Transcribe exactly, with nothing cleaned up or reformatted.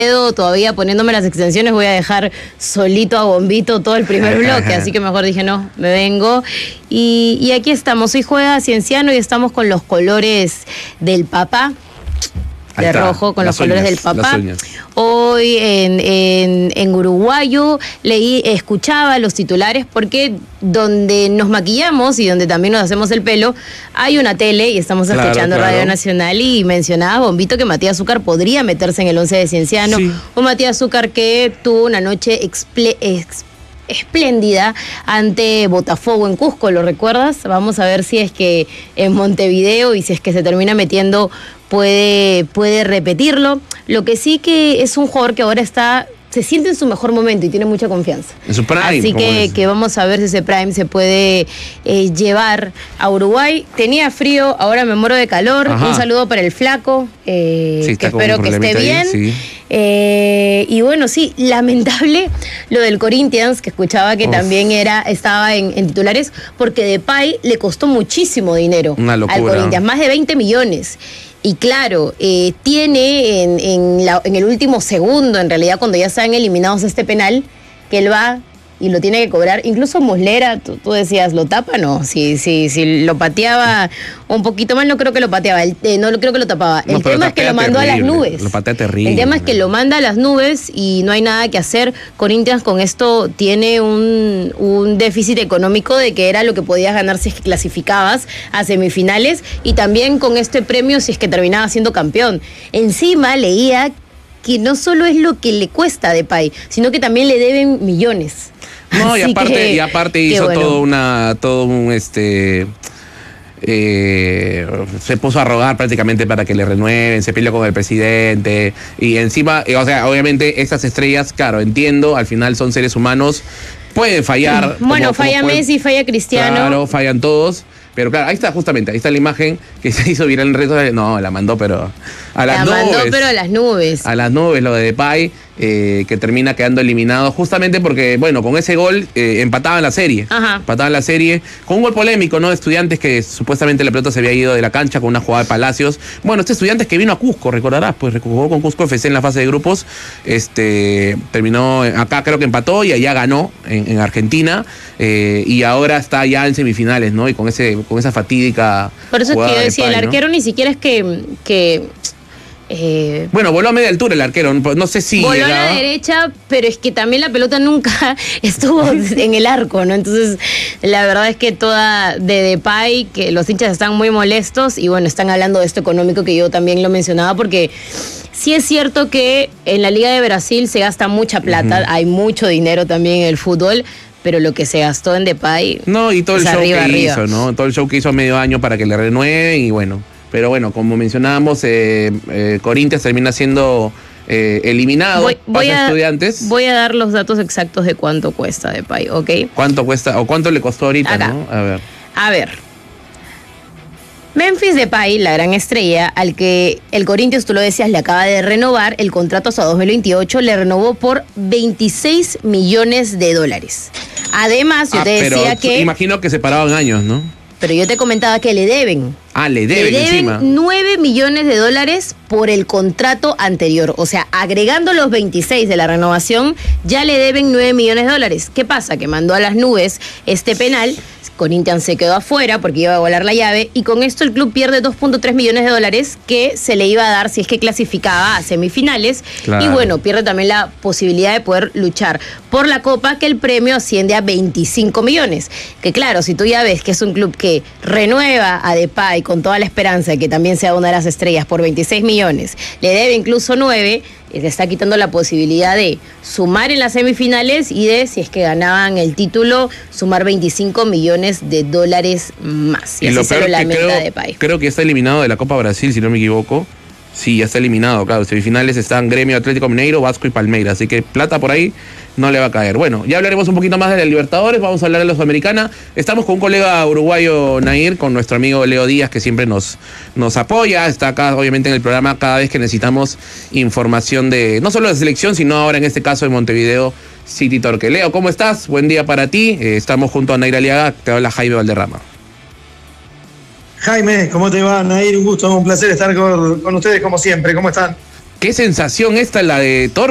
todavía poniéndome las extensiones, voy a dejar solito a Bombito todo el primer bloque, así que mejor dije no, me vengo. Y, y aquí estamos, hoy juega Cienciano y estamos con los colores del papá. De está, rojo, con los uñas, colores del papá. Las Hoy en, en, en Uruguayo leí, escuchaba los titulares porque donde nos maquillamos y donde también nos hacemos el pelo, hay una tele y estamos claro, escuchando claro. Radio Nacional y mencionaba Bombito que Matías Zúcar podría meterse en el once de Cienciano. Sí. Un Matías Zúcar que tuvo una noche exple, ex, espléndida ante Botafogo en Cusco, ¿lo recuerdas? Vamos a ver si es que en Montevideo y si es que se termina metiendo puede, puede repetirlo. Lo que sí que es un jugador que ahora está, se siente en su mejor momento y tiene mucha confianza. En su prime. Así que, que vamos a ver si ese prime se puede eh, llevar a Uruguay. Tenía frío, ahora me muero de calor. Ajá. Un saludo para el flaco, eh, sí, que espero que esté bien. Ahí, sí. Eh, y bueno, sí, lamentable lo del Corinthians, que escuchaba que Uf. también era estaba en, en titulares, porque Depay le costó muchísimo dinero al Corinthians, más de veinte millones. Y claro, eh, tiene en, en, la, en el último segundo, en realidad cuando ya están eliminados este penal, que él va y lo tiene que cobrar. Incluso Muslera, tú, tú decías, ¿lo tapa? No, si, si, si lo pateaba un poquito mal, no creo que lo pateaba, el, eh, no creo que lo tapaba. El no, tema es que lo mandó terrible, a las nubes. Lo patea terrible. El tema es que lo manda a las nubes y no hay nada que hacer. Corinthians con esto tiene un, un déficit económico de que era lo que podías ganar si es que clasificabas a semifinales y también con este premio si es que terminaba siendo campeón. Encima leía que no solo es lo que le cuesta a Depay, sino que también le deben millones. No, y aparte, que, y aparte hizo bueno. todo una, todo un este eh, se puso a rogar prácticamente para que le renueven, se peleó con el presidente, y encima, o sea, obviamente estas estrellas, claro, entiendo, al final son seres humanos, pueden fallar. Bueno, como, falla como Messi, falla Cristiano. Claro, fallan todos. Pero claro, ahí está justamente, ahí está la imagen que se hizo viral en redes. No, la mandó pero a las la nubes. La mandó pero a las nubes. A las nubes, lo de Depay, eh, que termina quedando eliminado justamente porque, bueno, con ese gol eh, empataban la serie. Ajá. Empataban la serie con un gol polémico, ¿no? De Estudiantes que supuestamente la pelota se había ido de la cancha con una jugada de Palacios. Bueno, este Estudiantes que vino a Cusco, recordarás, pues jugó con Cusco F C en la fase de grupos. Este terminó, acá creo que empató y allá ganó en, en Argentina. Eh, y ahora está ya en semifinales, ¿no? Y con ese con esa fatídica. Por eso es que yo decía, Depay, el arquero ¿no? ni siquiera es que. que eh, bueno, voló a media altura el arquero, no sé si. Voló llegaba. a la derecha, pero es que también la pelota nunca estuvo en el arco, ¿no? Entonces, la verdad es que toda de Depay, que los hinchas están muy molestos y bueno, están hablando de esto económico que yo también lo mencionaba, porque sí es cierto que en la Liga de Brasil se gasta mucha plata, uh-huh. hay mucho dinero también en el fútbol. Pero lo que se gastó en Depay. No, y todo el show arriba, que arriba. hizo, ¿no? Todo el show que hizo a medio año para que le renueven y bueno. Pero bueno, como mencionábamos, eh, eh, Corinthians termina siendo eh, eliminado. Voy, voy a a Estudiantes. Voy a dar los datos exactos de cuánto cuesta Depay, ¿ok? ¿Cuánto cuesta o cuánto le costó ahorita, Acá. no? A ver. A ver. Memphis Depay, la gran estrella, al que el Corinthians, tú lo decías, le acaba de renovar el contrato hasta dos mil veintiocho, le renovó por veintiséis millones de dólares. Además, yo ah, te decía pero que... Imagino que se paraban años, ¿no? Pero yo te comentaba que le deben. Ah, le deben, le deben encima. nueve millones de dólares por el contrato anterior. O sea, agregando los veintiséis de la renovación, ya le deben nueve millones de dólares. ¿Qué pasa? Que mandó a las nubes este penal. Corinthians se quedó afuera porque iba a volar la llave y con esto el club pierde dos punto tres millones de dólares que se le iba a dar si es que clasificaba a semifinales. Claro. Y bueno, pierde también la posibilidad de poder luchar por la Copa, que el premio asciende a veinticinco millones. Que claro, si tú ya ves que es un club que renueva a Depay con toda la esperanza de que también sea una de las estrellas por veintiséis millones, le debe incluso nueve, le está quitando la posibilidad de sumar en las semifinales y de, si es que ganaban el título, sumar veinticinco millones de dólares más. Y, y así lo se peor lo que lamenta creo, Depay. Creo que está eliminado de la Copa Brasil, si no me equivoco. Sí, ya está eliminado, claro. Semifinales están Gremio, Atlético Mineiro, Vasco y Palmeiras. Así que plata por ahí no le va a caer. Bueno, ya hablaremos un poquito más de la Libertadores. Vamos a hablar de la Sudamericana. Estamos con un colega uruguayo, Nair, con nuestro amigo Leo Díaz, que siempre nos, nos apoya. Está acá, obviamente, en el programa cada vez que necesitamos información de, no solo de selección, sino ahora en este caso de Montevideo City Torque. Leo, ¿cómo estás? Buen día para ti. Eh, estamos junto a Nair Aliaga. Te habla Jaime Valderrama. Jaime, ¿cómo te va, Nair? Un gusto, un placer estar con, con ustedes como siempre. ¿Cómo están? Qué sensación esta la de Torque.